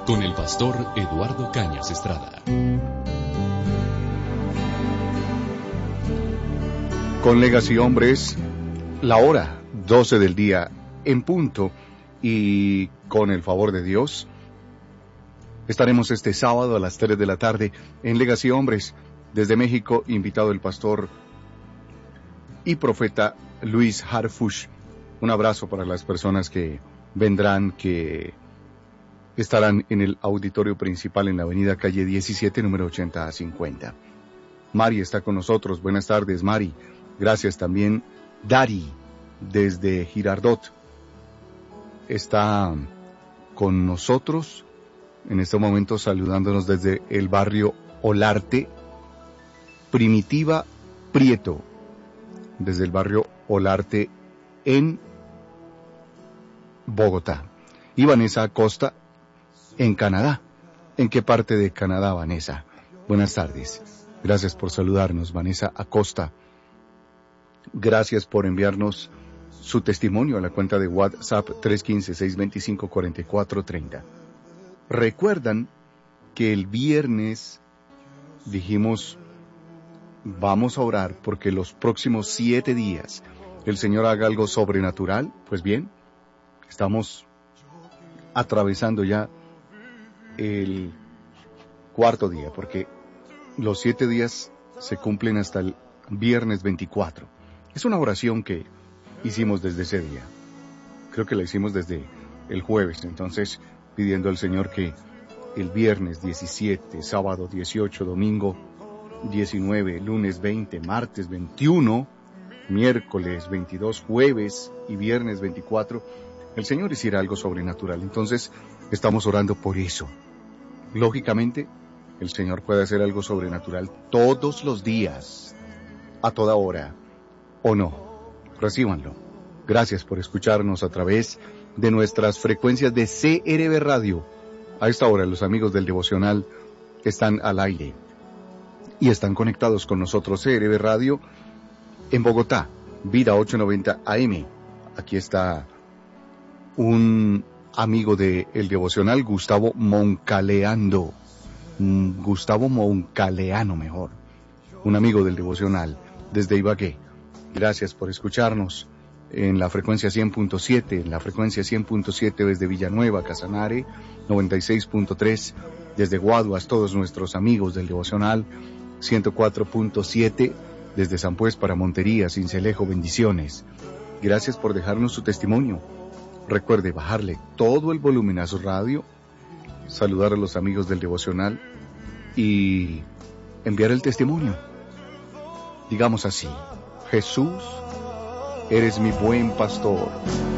con el pastor Eduardo Cañas Estrada. Con Legacy Hombres, la hora 12 del día en punto, y con el favor de Dios estaremos este sábado a las 3 de la tarde en Legacy Hombres. Desde México, invitado el pastor y profeta Luis Harfuch. Un abrazo para las personas que vendrán, que estarán en el auditorio principal en la avenida calle 17, número 80 a 50. Mari está con nosotros. Buenas tardes, Mari. Gracias también. Dari, desde Girardot, está con nosotros en este momento, saludándonos desde el barrio Olarte. Primitiva Prieto, desde el barrio Olarte en Bogotá. Y Vanessa Acosta en Canadá. ¿En qué parte de Canadá, Vanessa? Buenas tardes. Gracias por saludarnos, Vanessa Acosta. Gracias por enviarnos su testimonio a la cuenta de WhatsApp 315-625-4430. Recuerdan que el viernes dijimos, vamos a orar porque los próximos 7 días el Señor haga algo sobrenatural. Pues bien, estamos atravesando ya el 4º día, porque los 7 días se cumplen hasta el viernes 24. Es una oración que hicimos desde ese día. Creo que la hicimos desde el jueves, entonces pidiendo al Señor que el viernes 17, sábado 18, domingo 19, lunes 20, martes 21, miércoles 22, jueves y viernes 24, el Señor hiciera algo sobrenatural. Entonces, estamos orando por eso. Lógicamente, el Señor puede hacer algo sobrenatural todos los días, a toda hora, ¿o no? Recíbanlo. Gracias por escucharnos a través de nuestras frecuencias de CRB Radio. A esta hora, los amigos del devocional están al aire y están conectados con nosotros. CRB Radio en Bogotá, Vida 890 AM. Aquí está un amigo de El Devocional, Gustavo Moncaleano, mejor. Un amigo del Devocional desde Ibagué. Gracias por escucharnos en la frecuencia 100.7, en la frecuencia 100.7 desde Villanueva, Casanare, 96.3 desde Guaduas, todos nuestros amigos del Devocional, 104.7 desde San Pues para Montería, Sincelejo, bendiciones. Gracias por dejarnos su testimonio. Recuerde bajarle todo el volumen a su radio, saludar a los amigos del Devocional y enviar el testimonio. Digamos así: Jesús, eres mi buen pastor.